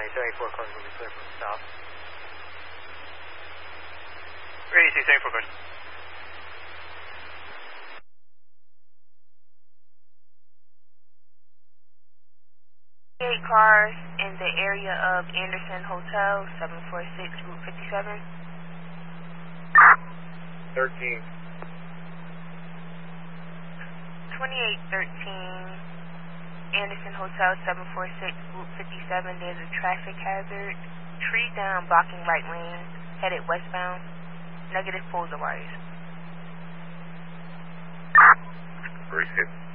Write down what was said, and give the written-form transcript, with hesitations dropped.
74 cars will be clear from the south. Ready, 74 cars. 8 cars in the area of Anderson Hotel, 746 Route 57. 13. 2813 Anderson Hotel, 746 Route 57. There's a traffic hazard. Tree down, blocking right lane, headed westbound. Negative poles arise. Very good.